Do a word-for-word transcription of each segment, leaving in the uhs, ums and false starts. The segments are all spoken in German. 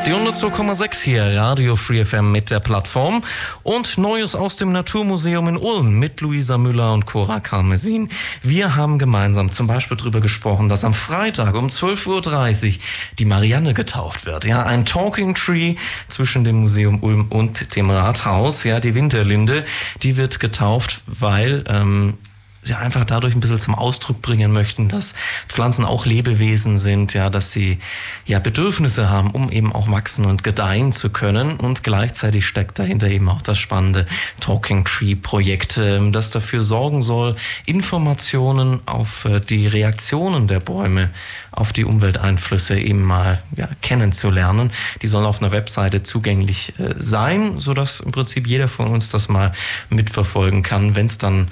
Die hundertzwei Komma sechs hier, Radio Free F M mit der Plattform und Neues aus dem Naturmuseum in Ulm mit Luisa Müller und Cora Karmesin. Wir haben gemeinsam zum Beispiel darüber gesprochen, dass am Freitag um zwölf Uhr dreißig die Marianne getauft wird. Ja, ein Talking Tree zwischen dem Museum Ulm und dem Rathaus. Ja, die Winterlinde, die wird getauft, weil ähm, sie einfach dadurch ein bisschen zum Ausdruck bringen möchten, dass Pflanzen auch Lebewesen sind, ja, dass sie ja Bedürfnisse haben, um eben auch wachsen und gedeihen zu können. Und gleichzeitig steckt dahinter eben auch das spannende Talking Tree Projekt, das dafür sorgen soll, Informationen auf die Reaktionen der Bäume auf die Umwelteinflüsse eben mal ja, kennenzulernen. Die soll auf einer Webseite zugänglich äh, sein, sodass im Prinzip jeder von uns das mal mitverfolgen kann, wenn es dann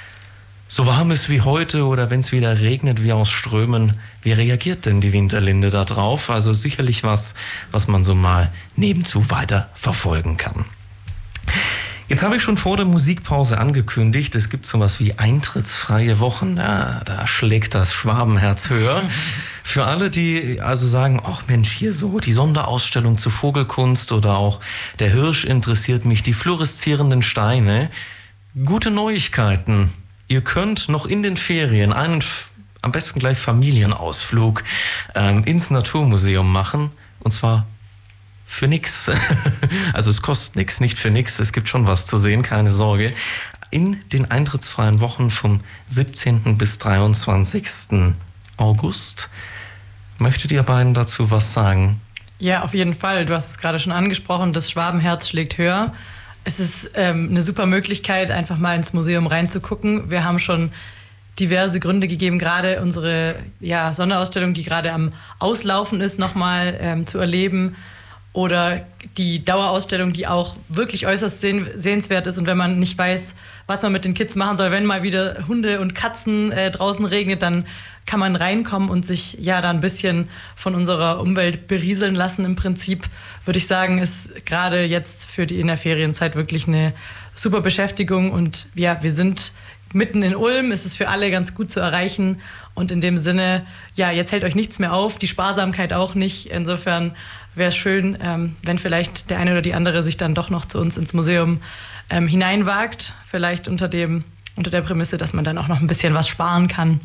so warm ist wie heute oder wenn es wieder regnet wie aus Strömen. Wie reagiert denn die Winterlinde da drauf? Also sicherlich was, was man so mal nebenzu weiter verfolgen kann. Jetzt habe ich schon vor der Musikpause angekündigt, es gibt sowas wie eintrittsfreie Wochen. Ja, da schlägt das Schwabenherz höher. Für alle, die also sagen, ach Mensch, hier so die Sonderausstellung zur Vogelkunst oder auch der Hirsch interessiert mich, die fluoreszierenden Steine. Gute Neuigkeiten. Ihr könnt noch in den Ferien einen, am besten gleich Familienausflug ähm, ins Naturmuseum machen. Und zwar für nix. Also es kostet nichts, nicht für nix. Es gibt schon was zu sehen, keine Sorge. In den eintrittsfreien Wochen vom siebzehnten bis dreiundzwanzigsten August. Möchtet ihr beiden dazu was sagen? Ja, auf jeden Fall. Du hast es gerade schon angesprochen, das Schwabenherz schlägt höher. Es ist ähm, eine super Möglichkeit, einfach mal ins Museum reinzugucken. Wir haben schon diverse Gründe gegeben, gerade unsere ja, Sonderausstellung, die gerade am Auslaufen ist, nochmal ähm, zu erleben. Oder die Dauerausstellung, die auch wirklich äußerst seh- sehenswert ist. Und wenn man nicht weiß, was man mit den Kids machen soll, wenn mal wieder Hunde und Katzen äh, draußen regnet, dann kann man reinkommen und sich ja da ein bisschen von unserer Umwelt berieseln lassen. Im Prinzip würde ich sagen, ist gerade jetzt für die in der Ferienzeit wirklich eine super Beschäftigung. Und ja, wir sind mitten in Ulm, es ist für alle ganz gut zu erreichen. Und in dem Sinne, ja, jetzt hält euch nichts mehr auf, die Sparsamkeit auch nicht. Insofern wäre es schön, ähm, wenn vielleicht der eine oder die andere sich dann doch noch zu uns ins Museum ähm, hineinwagt. Vielleicht unter dem, unter der Prämisse, dass man dann auch noch ein bisschen was sparen kann.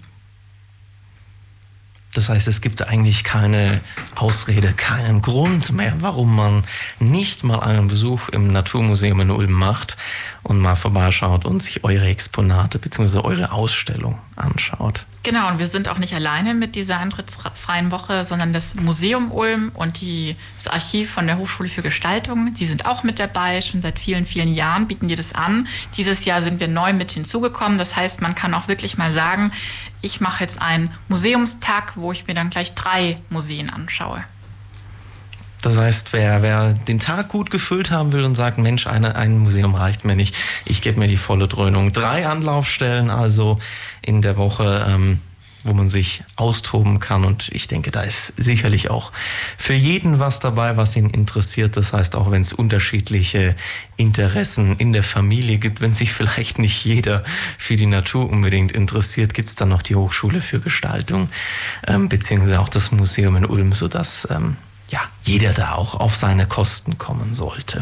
Das heißt, es gibt eigentlich keine Ausrede, keinen Grund mehr, warum man nicht mal einen Besuch im Naturmuseum in Ulm macht und mal vorbeischaut und sich eure Exponate bzw. eure Ausstellung anschaut. Genau, und wir sind auch nicht alleine mit dieser eintrittsfreien Woche, sondern das Museum Ulm und die, das Archiv von der Hochschule für Gestaltung, die sind auch mit dabei. Schon seit vielen, vielen Jahren bieten die das an. Dieses Jahr sind wir neu mit hinzugekommen. Das heißt, man kann auch wirklich mal sagen, ich mache jetzt einen Museumstag, wo ich mir dann gleich drei Museen anschaue. Das heißt, wer, wer den Tag gut gefüllt haben will und sagt, Mensch, eine, ein Museum reicht mir nicht, ich gebe mir die volle Dröhnung. Drei Anlaufstellen also in der Woche, ähm, wo man sich austoben kann. Und ich denke, da ist sicherlich auch für jeden was dabei, was ihn interessiert. Das heißt, auch wenn es unterschiedliche Interessen in der Familie gibt, wenn sich vielleicht nicht jeder für die Natur unbedingt interessiert, gibt es dann noch die Hochschule für Gestaltung, ähm, beziehungsweise auch das Museum in Ulm, sodass ähm, ja, jeder da auch auf seine Kosten kommen sollte.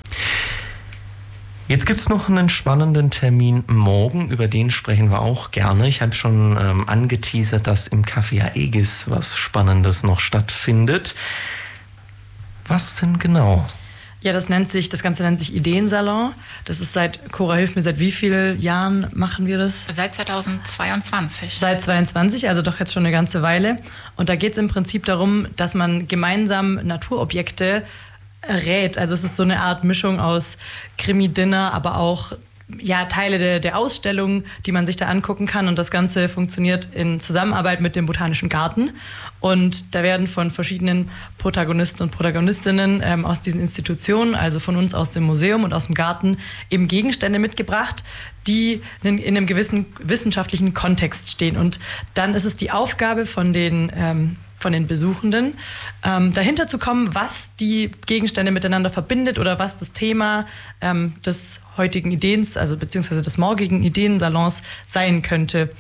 Jetzt gibt es noch einen spannenden Termin morgen, über den sprechen wir auch gerne. Ich habe schon ähm, angeteasert, dass im Café Aegis was Spannendes noch stattfindet. Was denn genau? Ja, das nennt sich, das Ganze nennt sich Ideensalon. Das ist seit, Cora, hilf mir, seit wie vielen Jahren machen wir das? Seit zweitausendzweiundzwanzig. Seit zweiundzwanzig, also doch jetzt schon eine ganze Weile. Und da geht es im Prinzip darum, dass man gemeinsam Naturobjekte errät. Also es ist so eine Art Mischung aus Krimi-Dinner, aber auch ja, Teile der, der Ausstellung, die man sich da angucken kann. Und das Ganze funktioniert in Zusammenarbeit mit dem Botanischen Garten. Und da werden von verschiedenen Protagonisten und Protagonistinnen ähm, aus diesen Institutionen, also von uns aus dem Museum und aus dem Garten, eben Gegenstände mitgebracht, die in, in einem gewissen wissenschaftlichen Kontext stehen. Und dann ist es die Aufgabe von den ähm, von den Besuchenden, ähm, dahinter zu kommen, was die Gegenstände miteinander verbindet oder was das Thema ähm, des heutigen Ideens, also beziehungsweise des morgigen Ideensalons sein könnte.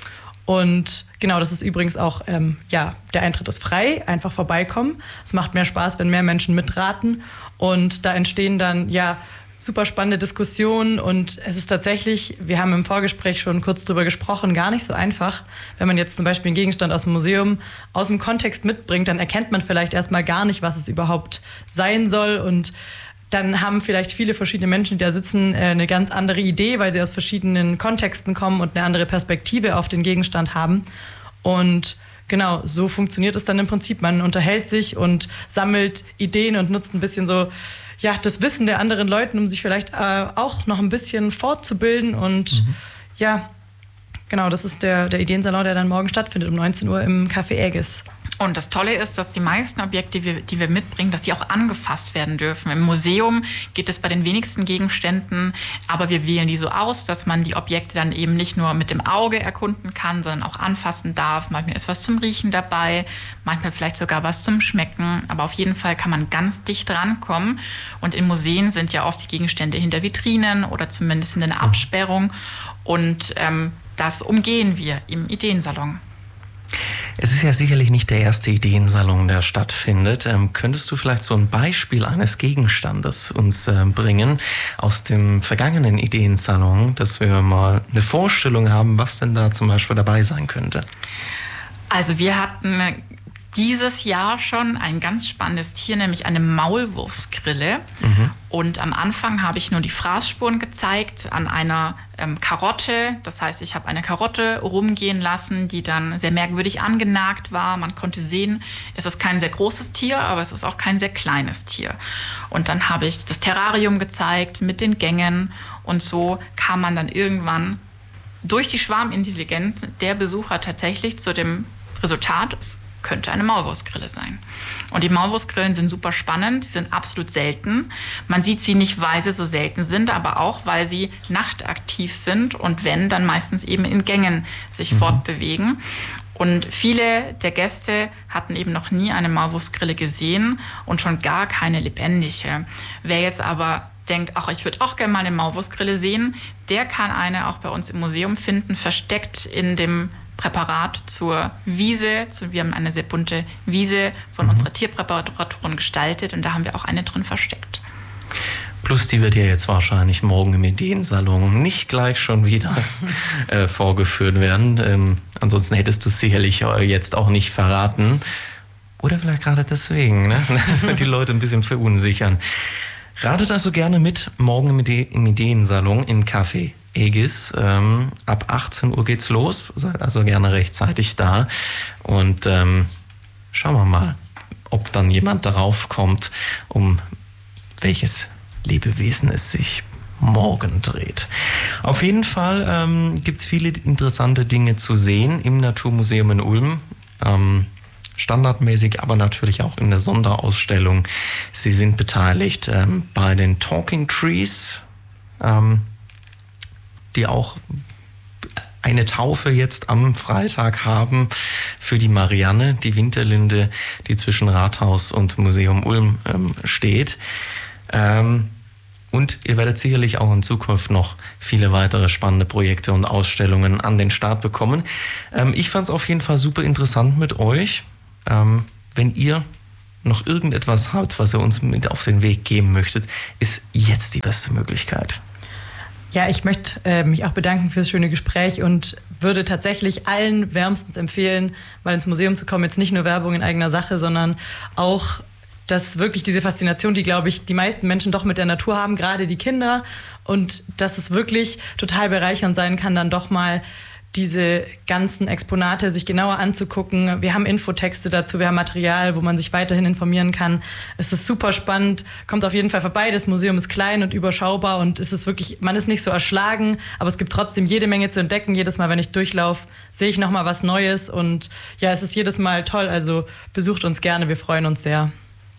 Und genau, das ist übrigens auch, ähm, ja, der Eintritt ist frei, einfach vorbeikommen. Es macht mehr Spaß, wenn mehr Menschen mitraten. Und da entstehen dann, ja, super spannende Diskussionen. Und es ist tatsächlich, wir haben im Vorgespräch schon kurz drüber gesprochen, gar nicht so einfach. Wenn man jetzt zum Beispiel einen Gegenstand aus dem Museum aus dem Kontext mitbringt, dann erkennt man vielleicht erstmal gar nicht, was es überhaupt sein soll. Und dann haben vielleicht viele verschiedene Menschen, die da sitzen, eine ganz andere Idee, weil sie aus verschiedenen Kontexten kommen und eine andere Perspektive auf den Gegenstand haben. Und genau, so funktioniert es dann im Prinzip. Man unterhält sich und sammelt Ideen und nutzt ein bisschen so, ja, das Wissen der anderen Leute, um sich vielleicht äh, auch noch ein bisschen fortzubilden. Und mhm. ja, genau, das ist der, der Ideensalon, der dann morgen stattfindet um neunzehn Uhr im Café Aegis. Und das Tolle ist, dass die meisten Objekte, die wir, die wir mitbringen, dass die auch angefasst werden dürfen. Im Museum geht es bei den wenigsten Gegenständen, aber wir wählen die so aus, dass man die Objekte dann eben nicht nur mit dem Auge erkunden kann, sondern auch anfassen darf. Manchmal ist was zum Riechen dabei, manchmal vielleicht sogar was zum Schmecken, aber auf jeden Fall kann man ganz dicht rankommen. Und in Museen sind ja oft die Gegenstände hinter Vitrinen oder zumindest in einer Absperrung. Und ähm, das umgehen wir im Ideensalon. Es ist ja sicherlich nicht der erste Ideensalon, der stattfindet. Ähm, könntest du vielleicht so ein Beispiel eines Gegenstandes uns äh, bringen aus dem vergangenen Ideensalon, dass wir mal eine Vorstellung haben, was denn da zum Beispiel dabei sein könnte? Also wir hatten dieses Jahr schon ein ganz spannendes Tier, nämlich eine Maulwurfsgrille. Mhm. Und am Anfang habe ich nur die Fraßspuren gezeigt an einer ähm, Karotte. Das heißt, ich habe eine Karotte rumgehen lassen, die dann sehr merkwürdig angenagt war. Man konnte sehen, es ist kein sehr großes Tier, aber es ist auch kein sehr kleines Tier. Und dann habe ich das Terrarium gezeigt mit den Gängen. Und so kam man dann irgendwann durch die Schwarmintelligenz der Besucher tatsächlich zu dem Resultat, es könnte eine Maulwurfsgrille sein. Und die Maulwurfsgrillen sind super spannend, die sind absolut selten. Man sieht sie nicht, weil sie so selten sind, aber auch, weil sie nachtaktiv sind und wenn, dann meistens eben in Gängen sich mhm. fortbewegen. Und viele der Gäste hatten eben noch nie eine Maulwurfsgrille gesehen und schon gar keine lebendige. Wer jetzt aber denkt, ach, ich würde auch gerne mal eine Maulwurfsgrille sehen, der kann eine auch bei uns im Museum finden, versteckt in dem Präparat zur Wiese. Wir haben eine sehr bunte Wiese von mhm. unserer Tierpräparatorin gestaltet und da haben wir auch eine drin versteckt. Plus, die wird ja jetzt wahrscheinlich morgen im Ideensalon nicht gleich schon wieder äh, vorgeführt werden. Ähm, ansonsten hättest du es sicherlich jetzt auch nicht verraten. Oder vielleicht gerade deswegen, ne? Das wird die Leute ein bisschen verunsichern. Ratet also gerne mit morgen im, Ide- im Ideensalon im Café Aegis. Ähm, ab achtzehn Uhr geht's los, seid also gerne rechtzeitig da und ähm, schauen wir mal, ob dann jemand darauf kommt, um welches Lebewesen es sich morgen dreht. Auf jeden Fall ähm, gibt es viele interessante Dinge zu sehen im Naturmuseum in Ulm. Ähm, standardmäßig, aber natürlich auch in der Sonderausstellung. Sie sind beteiligt ähm, bei den Talking Trees, ähm, die auch eine Taufe jetzt am Freitag haben für die Marianne, die Winterlinde, die zwischen Rathaus und Museum Ulm ähm, steht. Ähm, und ihr werdet sicherlich auch in Zukunft noch viele weitere spannende Projekte und Ausstellungen an den Start bekommen. Ähm, ich fand es auf jeden Fall super interessant mit euch. Ähm, wenn ihr noch irgendetwas habt, was ihr uns mit auf den Weg geben möchtet, ist jetzt die beste Möglichkeit. Ja, ich möchte äh, mich auch bedanken fürs schöne Gespräch und würde tatsächlich allen wärmstens empfehlen, mal ins Museum zu kommen. Jetzt nicht nur Werbung in eigener Sache, sondern auch, dass wirklich diese Faszination, die, glaube ich, die meisten Menschen doch mit der Natur haben, gerade die Kinder. Und dass es wirklich total bereichernd sein kann, dann doch mal diese ganzen Exponate sich genauer anzugucken. Wir haben Infotexte dazu, wir haben Material, wo man sich weiterhin informieren kann. Es ist super spannend, kommt auf jeden Fall vorbei. Das Museum ist klein und überschaubar und es ist wirklich, man ist nicht so erschlagen, aber es gibt trotzdem jede Menge zu entdecken. Jedes Mal, wenn ich durchlaufe, sehe ich nochmal was Neues und ja, es ist jedes Mal toll. Also besucht uns gerne, wir freuen uns sehr.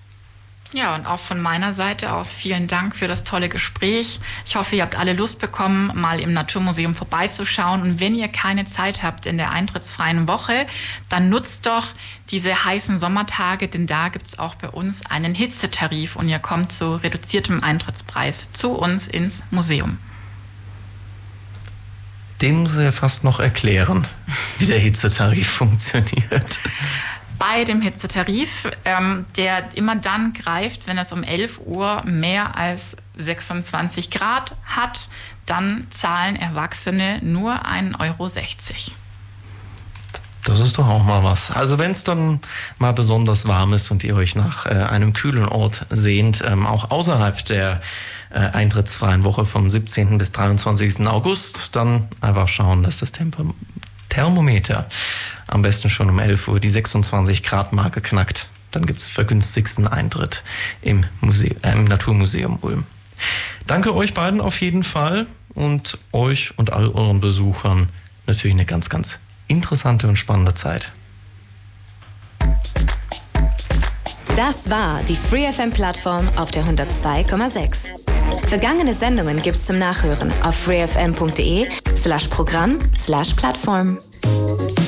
Ja, und auch von meiner Seite aus vielen Dank für das tolle Gespräch. Ich hoffe, ihr habt alle Lust bekommen, mal im Naturmuseum vorbeizuschauen. Und wenn ihr keine Zeit habt in der eintrittsfreien Woche, dann nutzt doch diese heißen Sommertage, denn da gibt es auch bei uns einen Hitzetarif und ihr kommt zu reduziertem Eintrittspreis zu uns ins Museum. Den muss er fast noch erklären, wie der Hitzetarif funktioniert. Bei dem Hitzetarif, ähm, der immer dann greift, wenn es um elf Uhr mehr als sechsundzwanzig Grad hat, dann zahlen Erwachsene nur ein Euro sechzig. Das ist doch auch mal was. Also wenn es dann mal besonders warm ist und ihr euch nach äh, einem kühlen Ort sehnt, ähm, auch außerhalb der äh, eintrittsfreien Woche vom siebzehnten bis dreiundzwanzigsten August, dann einfach schauen, dass das Tempo- Thermometer am besten schon um elf Uhr die sechsundzwanzig Grad Marke knackt. Dann gibt es vergünstigsten Eintritt im, Muse- äh, im Naturmuseum Ulm. Danke euch beiden auf jeden Fall und euch und all euren Besuchern natürlich eine ganz, ganz interessante und spannende Zeit. Das war die Free F M-Plattform auf der hundertzwei Komma sechs. Vergangene Sendungen gibt's zum Nachhören auf freefm punkt de slash Programm slash Plattform.